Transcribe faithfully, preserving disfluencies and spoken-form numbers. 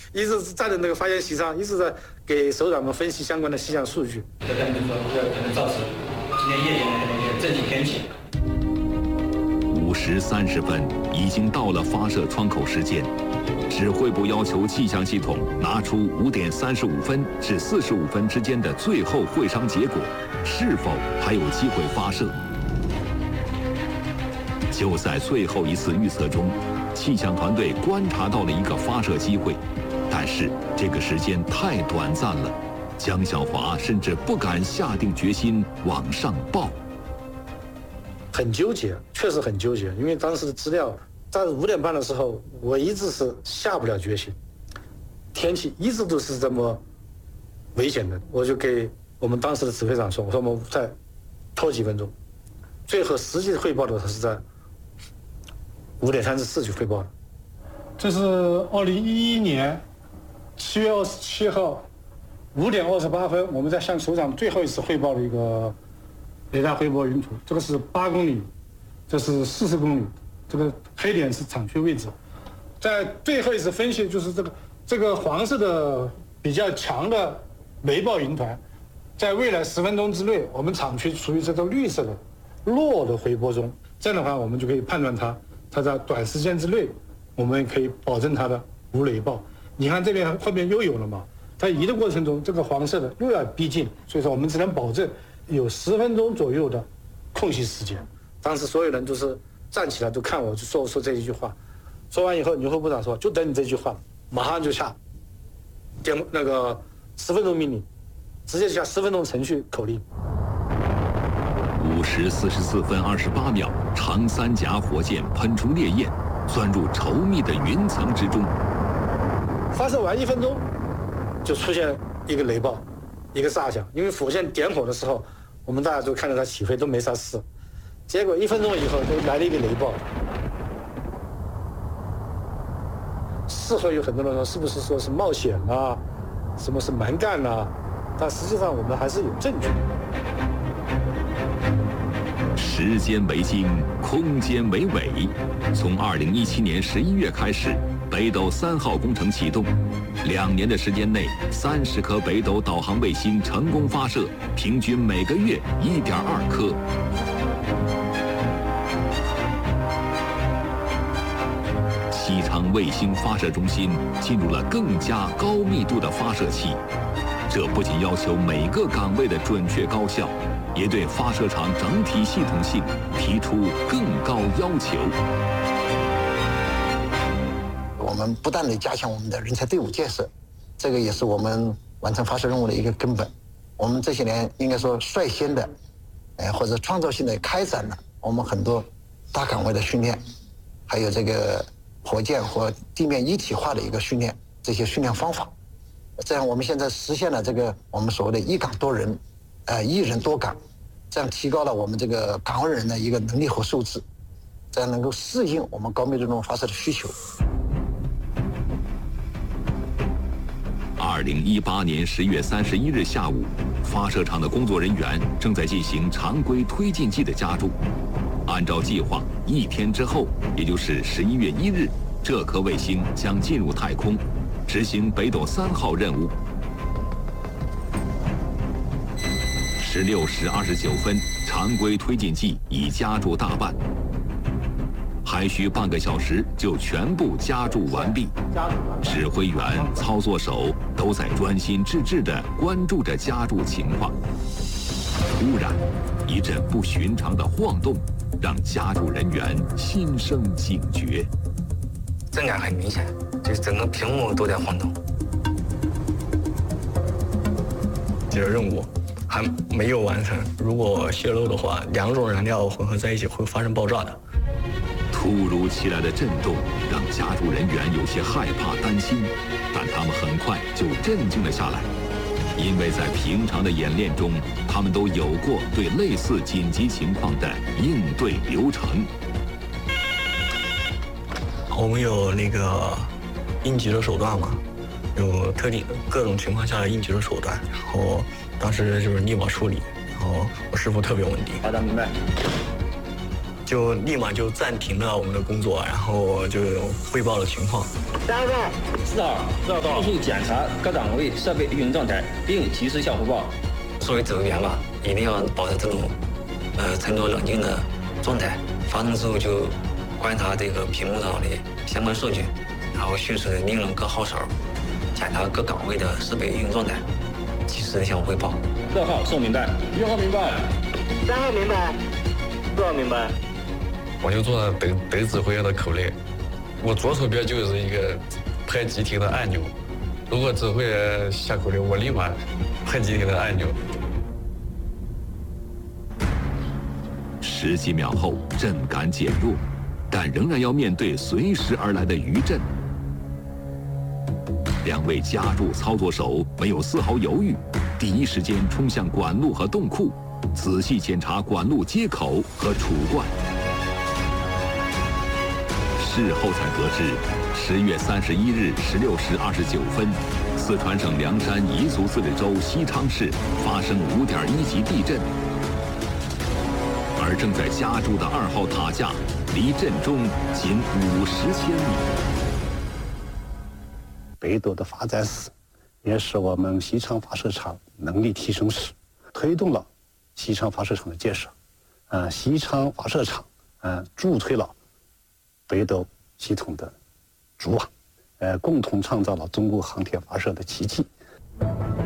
一直站在那个发现席上，一直在给首长们分析相关的气象数据。 这跟你说，这可能造成今天夜间的那个正极天气。 五时三十分，已经到了发射窗口时间。指挥部要求气象系统拿出五点三十五分至四十五分之间的最后会商结果，是否还有机会发射？就在最后一次预测中，气象团队观察到了一个发射机会，但是这个时间太短暂了，江小华甚至不敢下定决心往上报。 很纠结，确实很纠结，因为当时的资料在五点半的时候，我一直是下不了决心，天气一直都是这么危险的，我就给我们当时的指挥长说，我说我们再拖几分钟。最后实际汇报的是在五点三十四去汇报的。 这是二零一一年七月二十七号五点二十八分，我们在向首长最后一次汇报的一个雷达回波云图。这个是八公里，这是四十公里，这个黑点是厂区位置。在最后一次分析，就是这个这个黄色的比较强的雷暴云团，在未来十分钟之内，我们厂区处于这个绿色的弱的回波中。这样的话，我们就可以判断它，它在短时间之内，我们可以保证它的无雷暴。你看这边后面又有了嘛？它移的过程中，这个黄色的又要逼近，所以说我们只能保证有十分钟左右的空隙时间。 当时所有人都是站起来都看我，就说说这一句话。说完以后，牛副部长说：“就等你这句话，马上就下电那个十分钟命令，直接下十分钟程序口令。” 五时四十四分二十八秒，长三甲火箭喷出烈焰，钻入稠密的云层之中。 发射完一分钟，就出现一个雷暴，一个炸响。因为火箭点火的时候，我们大家都看到它起飞都没啥事，结果一分钟以后就来了一个雷暴。事后有很多人说是不是说是冒险啊，什么是蛮干啊，但实际上我们还是有证据。 时间为经，空间为纬。从二零一七年十一月开始，北斗三号工程启动，两年的时间内，三十颗北斗导航卫星成功发射，平均每个月一点二颗。西昌卫星发射中心进入了更加高密度的发射期，这不仅要求每个岗位的准确高效，也对发射场整体系统性提出更高要求。 我们不断地加强我们的人才队伍建设，这个也是我们完成发射任务的一个根本。我们这些年应该说率先的，呃或者创造性的开展了我们很多大岗位的训练，还有这个火箭和地面一体化的一个训练，这些训练方法。这样我们现在实现了这个我们所谓的一岗多人，呃一人多岗，这样提高了我们这个岗位人的一个能力和素质，这样能够适应我们高密度这种发射的需求。 二零一八年十月三十一日下午，发射场的工作人员正在进行常规推进剂的加注。按照计划，一天之后，也就是十一月一日，这颗卫星将进入太空，执行北斗三号任务。十六时二十九分，常规推进剂已加注大半，还需半个小时就全部加注完毕。指挥员、操作手都在专心致志地关注着加注情况。突然，一阵不寻常的晃动让加注人员心生警觉。 震感很明显，就是整个屏幕都在晃动。 这个任务还没有完成，如果泄漏的话，两种燃料混合在一起会发生爆炸的。 突如其来的震动让加注人员有些害怕担心，但他们很快就镇静了下来，因为在平常的演练中，他们都有过对类似紧急情况的应对流程。 我们有那个应急的手段嘛，有特定各种情况下的应急的手段，然后当时就是立马处理，然后我师傅特别稳定。 好的，明白。 就立马就暂停了我们的工作，然后就汇报了情况。 三号、四号，迅速检查各岗位设备运营状态，并及时向汇报。 作为指挥员吧，一定要保持这种呃沉着冷静的状态。发生之后就观察这个屏幕上的相关数据，然后迅速的命令各号手检查各岗位的设备运营状态，及时的向我汇报。 六号送明白， 一号明白， 三号明白，四号明白。 我就做了等等指挥员的口令，我左手边就是一个拍机停的按钮，如果指挥员下口令，我立马拍机停的按钮。 十几秒后，震感减弱，但仍然要面对随时而来的余震。两位加注操作手没有丝毫犹豫，第一时间冲向管路和洞库，仔细检查管路接口和储罐。事后才得知，十月三十一日十六时二十九分，四川省凉山彝族自治州西昌市发生五点一级地震，而正在加注的二号塔架离震中仅五十千米。 北斗的发展史，也是我们西昌发射场能力提升史，推动了西昌发射场的建设。呃，西昌发射场呃助推了北斗系统的组网，呃，共同创造了中国航天发射的奇迹。